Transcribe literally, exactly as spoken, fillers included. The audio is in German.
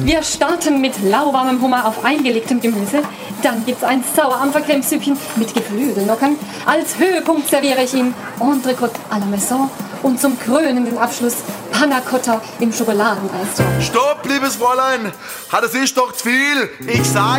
Wir starten mit lauwarmem Hummer auf eingelegtem Gemüse. Dann gibt's ein Sauerampfercremesüppchen mit Geflügelnockern. Als Höhepunkt serviere ich Ihnen Entrecôte à la Maison. Und zum krönenden Abschluss Panna Cotta im Schokoladeneis. Stopp, liebes Fräulein! Hat es ist doch zu viel. Ich sag